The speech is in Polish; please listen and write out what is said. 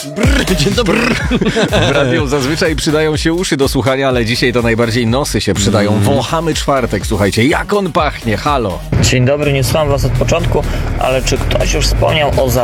Dzień dobry. W radiu zazwyczaj przydają się uszy do słuchania, ale dzisiaj to najbardziej nosy się przydają. Wąchamy czwartek, słuchajcie, jak on pachnie, halo. Dzień dobry, nie słucham was od początku, ale czy ktoś już wspomniał o